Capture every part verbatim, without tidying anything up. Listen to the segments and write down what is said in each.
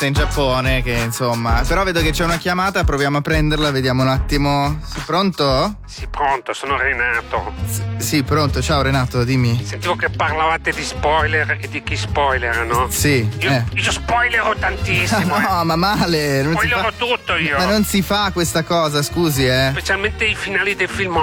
in Giappone, che insomma. Però vedo che c'è una chiamata, proviamo a prenderla, vediamo un attimo. Sei pronto? Sì, pronto, sono Renato. S- sì, pronto, ciao Renato, dimmi. Sentivo che parlavate di spoiler e di chi spoilera, no? Sì. Io, eh. io spoilerò tantissimo. No, eh. ma male. Non Spoilerò si fa... tutto io. Ma non si fa questa cosa, scusi, eh. Specialmente i finali del film.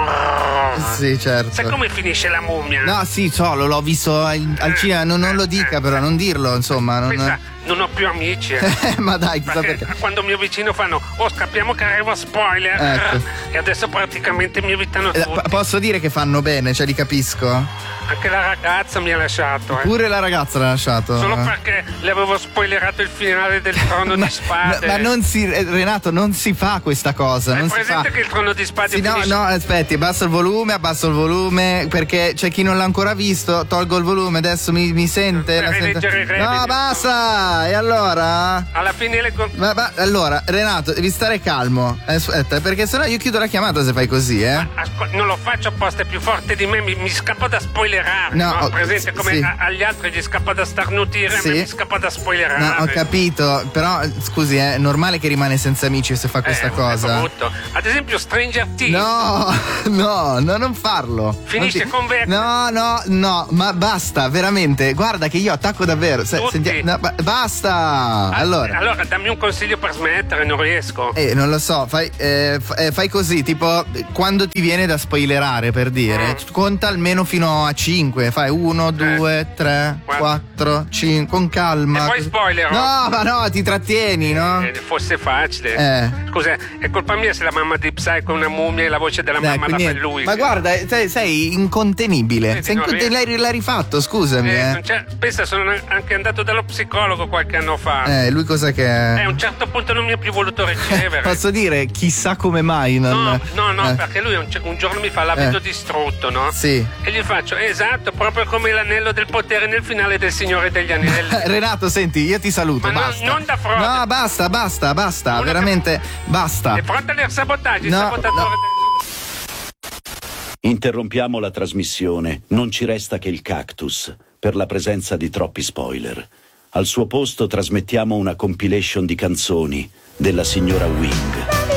Sì, certo. Sai come finisce la mummia? No, sì, so, lo, l'ho visto al, al cinema, non, non lo dica però, non dirlo, insomma. Non... Pensa, non ho più amici. Eh. Ma dai, chissà perché, perché. quando mi avvicino fanno, oh scappiamo che arriva spoiler. Ecco. E adesso praticamente mi evitano Eh, tutti. p- posso dire che fanno bene, cioè li capisco. Anche la ragazza mi ha lasciato. Eh. Pure la ragazza l'ha lasciato. Solo perché le avevo spoilerato il finale del Trono ma, di Spade. Ma, ma non si, eh, Renato, non si fa questa cosa. Hai non si presente fa. che il Trono di Spade Sì, no, finisce... no, aspetti, abbasso il volume, abbasso il volume, perché c'è chi non l'ha ancora visto, tolgo il volume, adesso mi, mi sente? Per La sente? rileggere i crediti. No, basta! E allora? Alla fine le... con- Ma, ma, allora, Renato, devi stare calmo. Aspetta, perché sennò io chiudo la chiamata se fai così, eh? Ascol- non lo faccio apposta, è più forte di me, mi, mi scappa da spoilerare. No, No, ho- presente come sì. a- agli altri gli scappa da starnutire, a Sì. me mi scappa da spoilerare. No, ho capito, però scusi, è normale che rimane senza amici se fa questa Eh, cosa. è brutto. Ad esempio Stranger Things. No, no, no, non farlo. Finisce Non ti- con Vecna. No, no, no, ma basta, veramente. Guarda che io attacco davvero. Se- Tutti. senti- no, ba- basta. Ah, Allora, allora dammi un consiglio per smettere, non riesco. eh, non lo so, fai, eh, f- eh, fai così, tipo quando ti viene da spoilerare, per dire, Mm. conta almeno fino a cinque. Fai uno, due, tre, Guarda. quattro, cinque, con calma. E poi così. spoiler, No, ma no, ti trattieni, no? Eh, fosse facile. Eh. Scusa, è colpa mia se la mamma di Psycho è una mummia e la voce della mamma Ecco, la fa niente. lui. Ma guarda, sei, sei incontenibile. Sì, Sei non inconten- riesco. l'hai, l'hai rifatto, scusami. Eh, Eh, non c'è- pensa, sono anche andato dallo psicologo qualche anno fa. Eh, lui cosa che E è? a un certo punto non mi ha più voluto ricevere. Posso dire, chissà come mai non... No, no, no, Eh, perché lui un, un giorno mi fa l'abito Eh. distrutto, no? Sì. E gli faccio, esatto, proprio come l'anello del potere nel finale del Signore degli Anelli. Renato, senti, io ti saluto, Ma non- basta. non da frode. No, basta, basta, basta, Una- veramente, basta. È pronta al sabotaggio, il No, sabotatore no. del... Interrompiamo la trasmissione. Non ci resta che il cactus, per la presenza di troppi spoiler. Al suo posto trasmettiamo una compilation di canzoni della signora Wing.